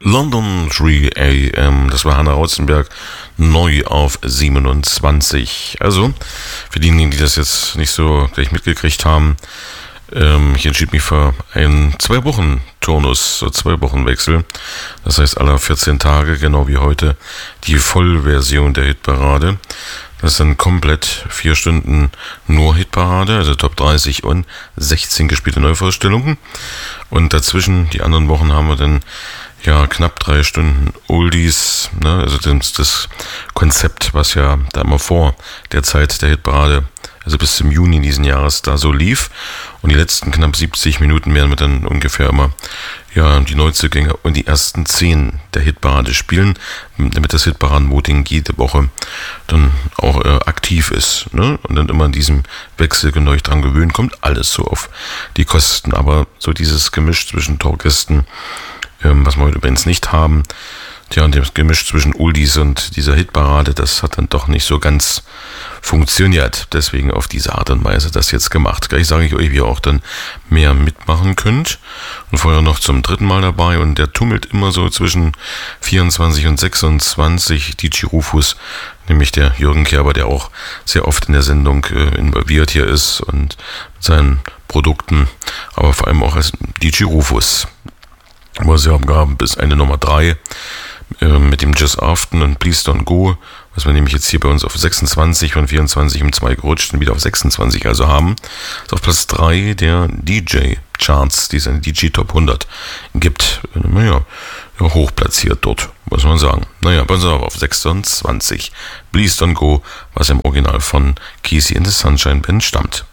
London 3 AM, das war Hanna Rauzenberg, neu auf 27. Also, für diejenigen, die das jetzt nicht so gleich mitgekriegt haben, ich entschied mich für einen 2-Wochen-Turnus, so 2-Wochen-Wechsel. Das heißt, alle 14 Tage, genau wie heute, die Vollversion der Hitparade. Das ist dann komplett 4 Stunden nur Hitparade, also Top 30 und 16 gespielte Neuvorstellungen. Und dazwischen, die anderen Wochen, haben wir dann knapp 3 Stunden Oldies, ne? Also das Konzept, was ja da immer vor der Zeit der Hitparade, also bis zum Juni diesen Jahres da so lief. Und die letzten knapp 70 Minuten werden wir dann ungefähr immer die Neuzugänge und die ersten 10 der Hitparade spielen, damit das Hitparaden-Voting jede Woche dann auch aktiv ist, ne? Und dann immer in diesem Wechsel genau euch dran gewöhnen, kommt alles so auf die Kosten. Aber so dieses Gemisch zwischen Talkgästen, was wir heute übrigens nicht haben, und das Gemisch zwischen Oldies und dieser Hitparade, das hat dann doch nicht so ganz funktioniert. Deswegen auf diese Art und Weise das jetzt gemacht. Gleich sage ich euch, wie ihr auch dann mehr mitmachen könnt. Und vorher noch zum 3. Mal dabei. Und der tummelt immer so zwischen 24 und 26. DJ Rufus, nämlich der Jürgen Kerber, der auch sehr oft in der Sendung involviert hier ist und mit seinen Produkten, aber vor allem auch als DJ Rufus. Aber sie haben bis eine Nummer 3 mit dem Just Afton und Please Don't Go, was wir nämlich jetzt hier bei uns auf 26 von 24 um 2 gerutscht und wieder auf 26 also haben. Das ist auf Platz 3 der DJ-Charts, die es eine DJ-Top 100 gibt. Hoch platziert dort, muss man sagen. Bei uns aber auf 26. Please Don't Go, was im Original von Casey and the Sunshine Band stammt.